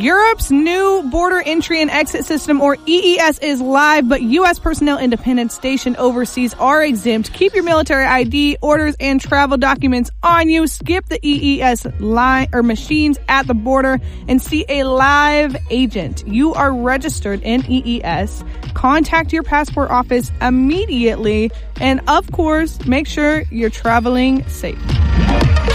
Europe's new border entry and exit system, or EES, is live, but U.S. personnel independent stationed overseas are exempt. Keep your military ID, orders, and travel documents on you. Skip the EES line or machines at the border and see a live agent. You are registered in EES. Contact your passport office immediately, and of course, make sure you're traveling safe.